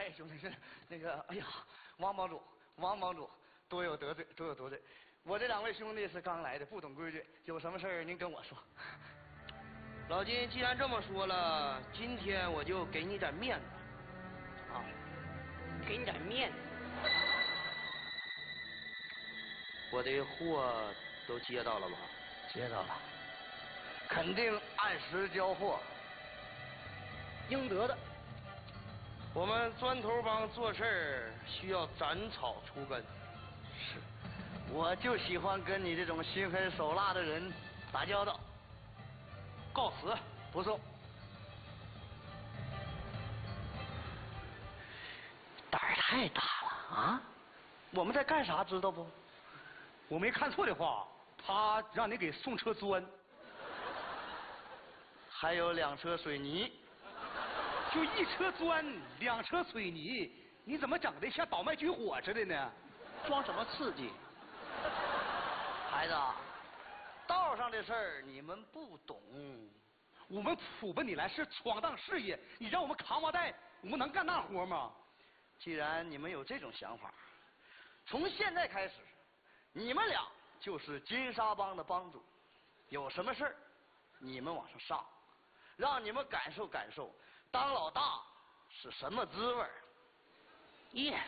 哎，兄弟是那个，哎呀，王帮主多有得罪。我这2位兄弟是刚来的，不懂规矩，有什么事儿您跟我说。 老金，既然这么说了，今天我就给你点面子啊，给你点面子。我的货都接到了吧？ 接到了，肯定按时交货，应得的。 我们砖头帮做事儿需要斩草除根。 是，我就喜欢跟你这种心狠手辣的人打交道。告辞，不送。胆儿太大了啊！我们在干啥知道不？ 我没看错的话，他让你给送车砖， 还有2车水泥。 就1车砖，2车水泥，你怎么整的像倒卖军火似的呢？ 装什么刺激？孩子，道上的事儿你们不懂。 我们普奔你来是闯荡事业，你让我们扛麻袋，我们能干那活吗？ 既然你们有这种想法，从现在开始，你们俩就是金沙帮的帮主。有什么事儿，你们往上上，让你们感受感受当老大是什么滋味儿。 耶！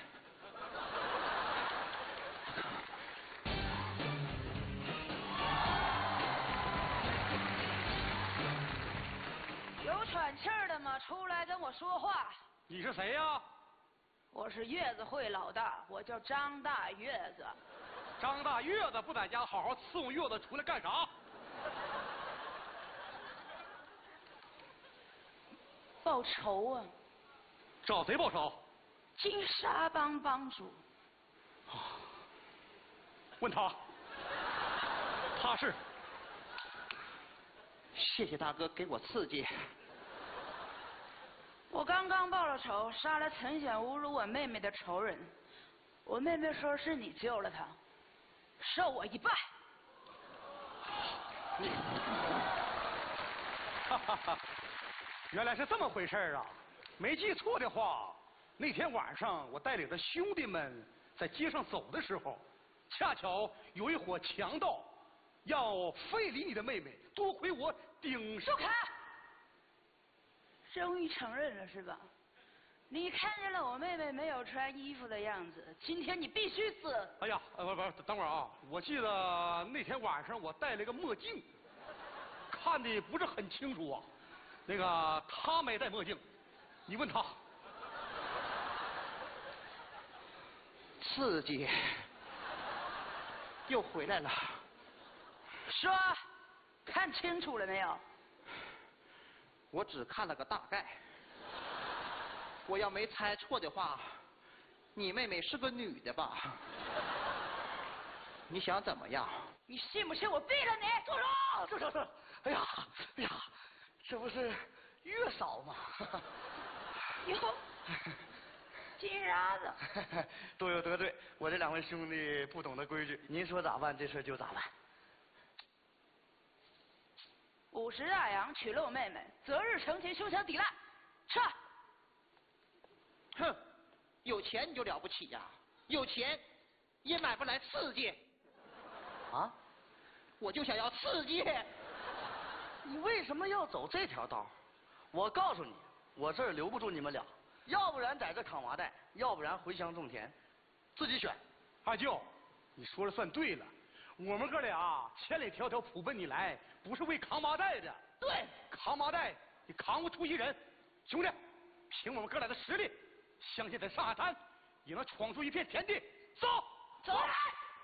有喘气儿的吗？出来跟我说话。 你是谁呀？ 我是月子会老大，我叫张大月子。 张大月子不在家好好伺候月子，出来干啥？ 报仇啊！ 找谁报仇？ 金沙帮帮主。 问他，他是。 谢谢大哥给我刺激。 我刚刚报了仇，杀了曾想侮辱我妹妹的仇人。我妹妹说是你救了她，受我一拜。 哈哈哈，原来是这么回事啊！没记错的话，那天晚上我带领着兄弟们在街上走的时候，恰巧有一伙强盗要非礼你的妹妹，多亏我顶上。 住口！终于承认了是吧？你看见了我妹妹没有穿衣服的样子，今天你必须死。 哎呀，不，等会儿啊！我记得那天晚上我戴了个墨镜，看的不是很清楚啊。那个他没戴墨镜，你问他。 刺激，又回来了。 说，看清楚了没有？ 我只看了个大概。我要没猜错的话，你妹妹是个女的吧？你想怎么样？ 你信不信我毙了你？ 住手！哎呀，这不是月嫂吗？ 哟，金沙子。 多有得罪，我这2位兄弟不懂得规矩，您说咋办，这事就咋办。 50大洋娶了我妹妹，择日成亲，休想抵赖。撤！ 哼，有钱你就了不起呀？有钱也买不来刺激。 啊？ 我就想要刺激。 你为什么要走这条道？我告诉你，我这儿留不住你们俩，要不然在这扛麻袋，要不然回乡种田，自己选。 二舅，你说的算对了。我们哥俩千里迢迢普奔你来，不是为扛麻袋的。 对， 扛麻袋你扛不出一人。兄弟，凭我们哥俩的实力，相信在上海滩也能闯出一片天地。走， 走来。